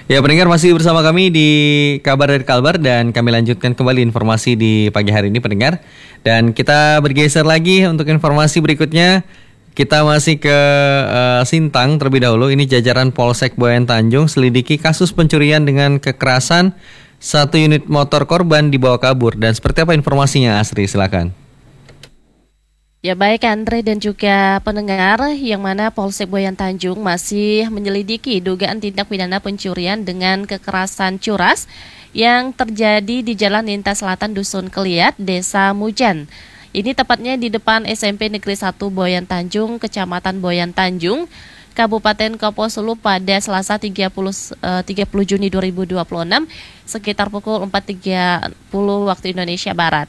Ya, pendengar masih bersama kami di Kabar dari Kalbar dan kami lanjutkan kembali informasi di pagi hari ini pendengar. Dan kita bergeser lagi untuk informasi berikutnya. Kita masih ke Sintang terlebih dahulu. Ini jajaran Polsek Boyan Tanjung selidiki kasus pencurian dengan kekerasan. Satu unit motor korban dibawa kabur. Dan seperti apa informasinya, Asri? Silakan. Ya baik Andre dan juga pendengar, yang mana Polsek Boyan Tanjung masih menyelidiki dugaan tindak pidana pencurian dengan kekerasan curas yang terjadi di Jalan Lintas Selatan Dusun Keliat, Desa Mujan. Ini tepatnya di depan SMP Negeri 1 Boyan Tanjung, Kecamatan Boyan Tanjung, Kabupaten Kapuasulu pada Selasa 30 Juni 2026 sekitar pukul 4.30 waktu Indonesia Barat.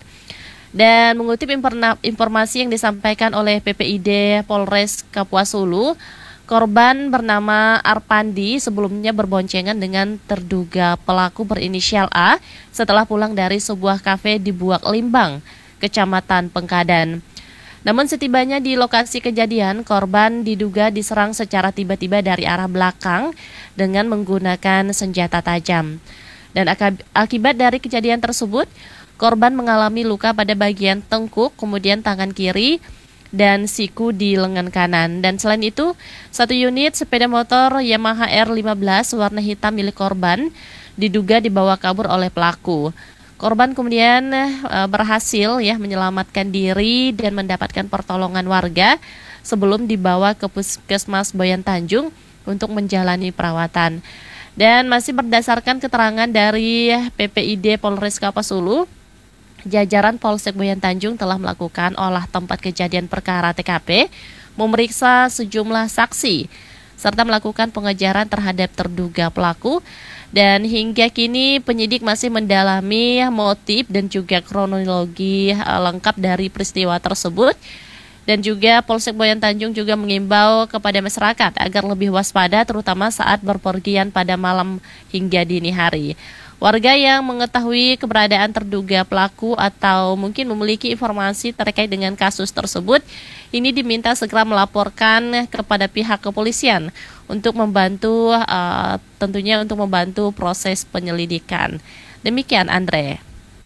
Dan mengutip informasi yang disampaikan oleh PPID Polres Kapuasulu, korban bernama Arpandi sebelumnya berboncengan dengan terduga pelaku berinisial A setelah pulang dari sebuah kafe di Buak Limbang, Kecamatan Pengkadan. Namun setibanya di lokasi kejadian, korban diduga diserang secara tiba-tiba dari arah belakang dengan menggunakan senjata tajam. Dan akibat dari kejadian tersebut, korban mengalami luka pada bagian tengkuk, kemudian tangan kiri, dan siku di lengan kanan. Dan selain itu, satu unit sepeda motor Yamaha R15 warna hitam milik korban diduga dibawa kabur oleh pelaku. Korban kemudian berhasil menyelamatkan diri dan mendapatkan pertolongan warga sebelum dibawa ke Puskesmas Boyan Tanjung untuk menjalani perawatan. Dan masih berdasarkan keterangan dari PPID Polres Kapuasulu, jajaran Polsek Boyan Tanjung telah melakukan olah tempat kejadian perkara TKP, memeriksa sejumlah saksi, serta melakukan pengejaran terhadap terduga pelaku. Dan hingga kini penyidik masih mendalami motif dan juga kronologi lengkap dari peristiwa tersebut. Dan juga Polsek Boyan Tanjung juga mengimbau kepada masyarakat agar lebih waspada terutama saat berpergian pada malam hingga dini hari. Warga yang mengetahui keberadaan terduga pelaku atau mungkin memiliki informasi terkait dengan kasus tersebut, ini diminta segera melaporkan kepada pihak kepolisian untuk membantu tentunya untuk membantu proses penyelidikan. Demikian Andre.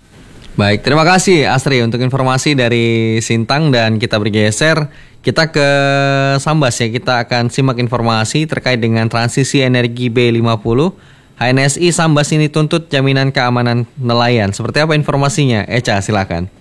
Baik, terima kasih Asri untuk informasi dari Sintang dan kita bergeser. Kita ke Sambas ya, kita akan simak informasi terkait dengan transisi energi B50. HNSI Sambas ini tuntut jaminan keamanan nelayan. Seperti apa informasinya? Eca, silakan.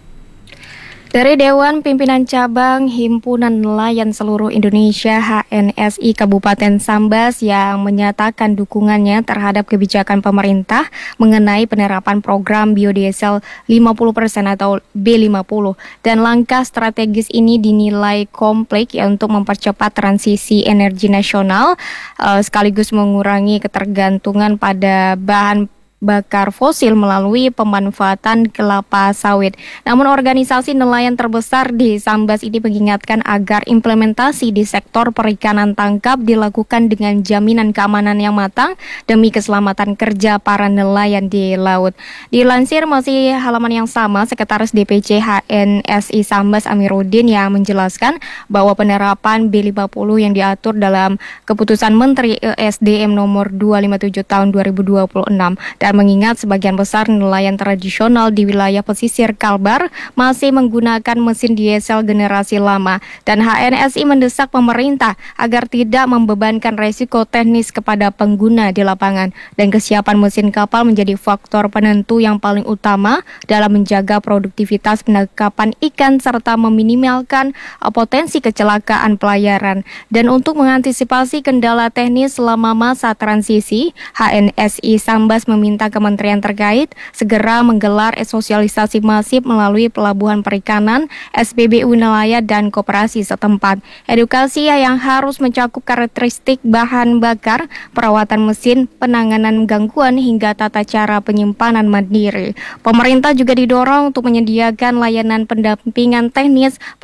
Dari Dewan Pimpinan Cabang Himpunan Nelayan Seluruh Indonesia HNSI Kabupaten Sambas yang menyatakan dukungannya terhadap kebijakan pemerintah mengenai penerapan program biodiesel 50% atau B50 dan langkah strategis ini dinilai kompleks untuk mempercepat transisi energi nasional sekaligus mengurangi ketergantungan pada bahan bakar fosil melalui pemanfaatan kelapa sawit. Namun organisasi nelayan terbesar di Sambas ini mengingatkan agar implementasi di sektor perikanan tangkap dilakukan dengan jaminan keamanan yang matang demi keselamatan kerja para nelayan di laut. Dilansir masih halaman yang sama, Sekretaris DPC HNSI Sambas Amiruddin yang menjelaskan bahwa penerapan B50 yang diatur dalam Keputusan Menteri ESDM nomor 257 tahun 2026 dan mengingat sebagian besar nelayan tradisional di wilayah pesisir Kalbar masih menggunakan mesin diesel generasi lama dan HNSI mendesak pemerintah agar tidak membebankan resiko teknis kepada pengguna di lapangan dan kesiapan mesin kapal menjadi faktor penentu yang paling utama dalam menjaga produktivitas penangkapan ikan serta meminimalkan potensi kecelakaan pelayaran. Dan untuk mengantisipasi kendala teknis selama masa transisi, HNSI Sambas meminta kementerian terkait segera menggelar sosialisasi masif melalui pelabuhan perikanan, SPBU nelayan dan koperasi setempat. Edukasi yang harus mencakup karakteristik bahan bakar, perawatan mesin, penanganan gangguan hingga tata cara penyimpanan mandiri. Pemerintah juga didorong untuk menyediakan layanan pendampingan teknis